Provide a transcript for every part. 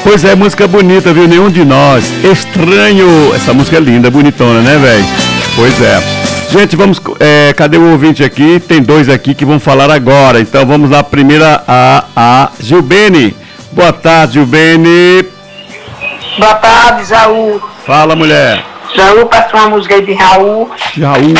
Pois é, música bonita, viu? Nenhum de nós. Estranho. Essa música é linda, bonitona, né, velho? Pois é. Gente, vamos. Cadê o ouvinte aqui? Tem dois aqui que vão falar agora. Então vamos lá. Primeira, a Gilbene. Boa tarde, Gilbene. Boa tarde, Jaú. Fala, mulher. Jaú, passou uma música aí de Raul. Raul.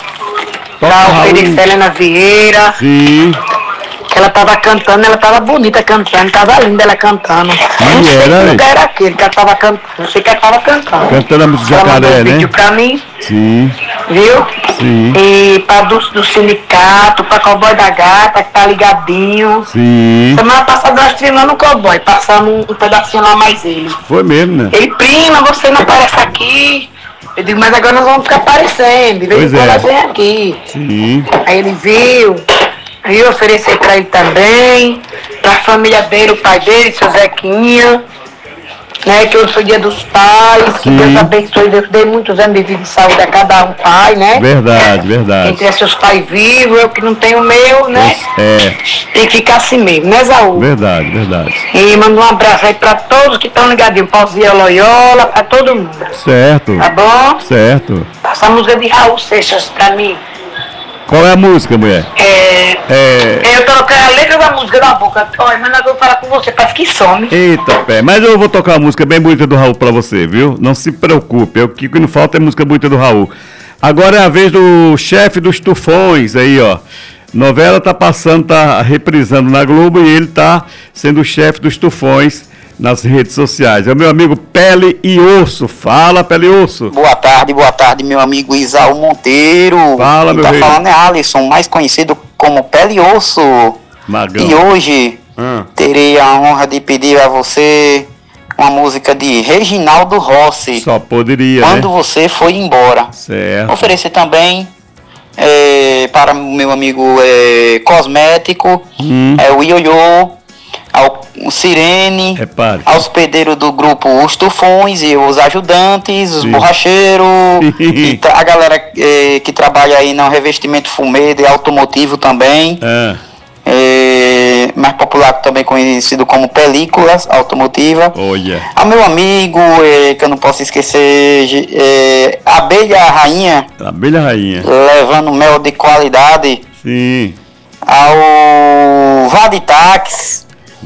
Raul Helena Vieira. Sim. Ela tava cantando, ela tava bonita cantando, tava linda ela cantando. Não sei que lugar era aquele que ela tava cantando. Eu sei que ela tava cantando. Cantando a música do Jacaré, né? Ela vídeo pra mim. Sim. Viu? Sim. E pra do sindicato, pra Cowboy da Gata, que tá ligadinho. Sim. Semana passada nós treinando o Cowboy, passamos um pedacinho lá mais ele. Foi mesmo, né? Ele, prima, você não aparece aqui. Eu digo, mas agora nós vamos ficar aparecendo. De vez em quando nós vem aqui. Sim. Aí ele viu. Aí eu ofereci pra ele também, pra família dele, o pai dele, seu Zequinha, né, que hoje foi dia dos pais, que Deus abençoe, Deus dê muitos anos de vida e saúde a cada um pai, né? Verdade, verdade. Entre seus pais vivos, eu que não tenho o meu, né? Tem que ficar assim mesmo, né, Zaú? Verdade, verdade. E mando um abraço aí pra todos que estão ligadinhos, Pauzia Loyola, pra todo mundo. Certo. Tá bom? Certo. Passa a música de Raul Seixas pra mim. Qual é a música, mulher? Eu coloquei a letra da música da boca. Olha, mas eu vou falar com você, parece que some. Eita, pé. Mas eu vou tocar uma música bem bonita do Raul pra você, viu? Não se preocupe. O que não falta é música bonita do Raul. Agora é a vez do chefe dos tufões aí, ó. Novela tá passando, tá reprisando na Globo e ele tá sendo o chefe dos tufões nas redes sociais. É o meu amigo Pele e Osso. Fala, Pele e Osso. Boa tarde, meu amigo Isaú Monteiro. Fala, meu rei. Tá falando é Alisson, mais conhecido como Pele e Osso. Magão. E hoje terei a honra de pedir a você uma música de Reginaldo Rossi. Só poderia, Quando você foi embora. Certo. Oferecer também para o meu amigo Cosmético, o Ioiô, ao Sirene, ao hospedeiro do grupo Os Tufões e os ajudantes, os borracheiros, e a galera que trabalha aí no revestimento fumê e automotivo também, mais popular também conhecido como películas automotiva. Ao meu amigo, que eu não posso esquecer, Abelha Rainha, levando mel de qualidade. Sim. Ao Vaditax.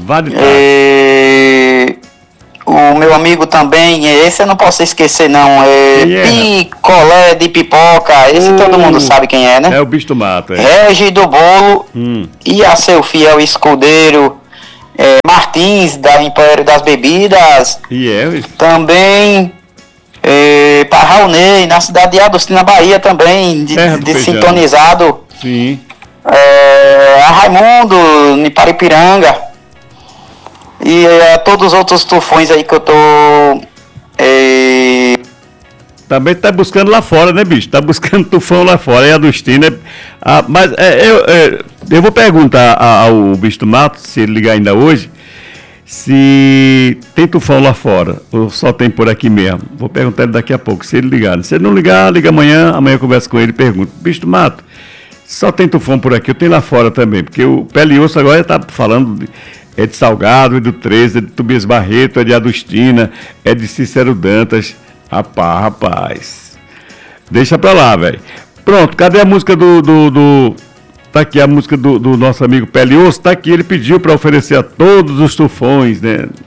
O meu amigo também, esse eu não posso esquecer não, Picolé de Pipoca, esse todo mundo sabe quem é, né? É o bicho do mato, Regi do Bolo e a seu fiel escudeiro Martins, da Império das Bebidas. Também para Raulney, na cidade de Adostina, Bahia também, de sintonizado. Sim. A Raimundo, em Paripiranga. E a todos os outros tufões aí que eu tô... Também tá buscando lá fora, né, bicho? Tá buscando tufão lá fora, é a Adostina. Mas eu vou perguntar ao bicho do mato, se ele ligar ainda hoje, se tem tufão lá fora, ou só tem por aqui mesmo. Vou perguntar ele daqui a pouco, se ele ligar. Se ele não ligar, liga amanhã eu converso com ele e pergunto. Bicho do mato, só tem tufão por aqui, eu tenho lá fora também, porque o Pele e Osso agora tá falando... É de Salgado, é do 13, é de Tobias Barreto, é de Adostina, é de Cícero Dantas. Rapaz. Deixa pra lá, velho. Pronto, cadê a música Tá aqui a música do nosso amigo Pele e Osso, tá aqui. Ele pediu pra oferecer a todos os tufões, né?